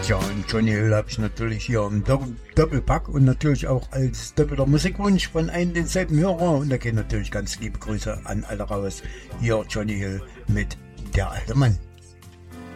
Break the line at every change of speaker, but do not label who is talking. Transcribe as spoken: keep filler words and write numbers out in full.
Tja, und Johnny Hill habe ich natürlich hier im Doppel Doppelpack und natürlich auch als doppelter Musikwunsch von einem denselben Hörer. Und da gehen natürlich ganz liebe Grüße an alle raus. Hier Johnny Hill mit Der alte Mann.